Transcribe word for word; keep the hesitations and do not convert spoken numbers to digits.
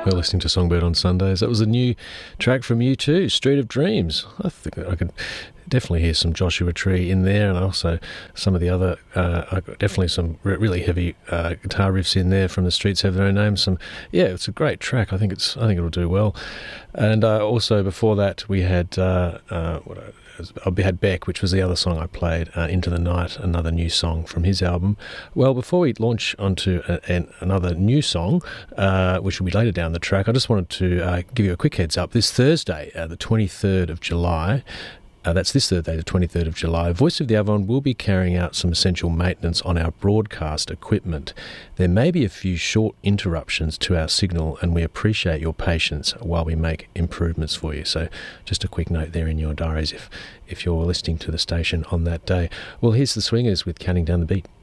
We're listening to Songbird on Sundays. That was a new track from U two, Street of Dreams. I think I could definitely hear some Joshua Tree in there, and also some of the other, uh, definitely some re- really heavy uh, guitar riffs in there from The Streets Have Their Own Names. Some, yeah, it's a great track. I think it's, I think it'll do well. And uh, also before that, we had uh, uh, what I, I had Beck, which was the other song I played, uh, Into the Night, another new song from his album. Well, before we launch onto a, an, another new song, uh, which will be later down the track, I just wanted to uh, give you a quick heads up. This Thursday, uh, the twenty-third of July, Uh, that's this Thursday, the twenty-third of July, Voice of the Avon will be carrying out some essential maintenance on our broadcast equipment. There may be a few short interruptions to our signal, and we appreciate your patience while we make improvements for you. So just a quick note there in your diaries if, if you're listening to the station on that day. Well, here's the Swingers with Counting Down the Beat.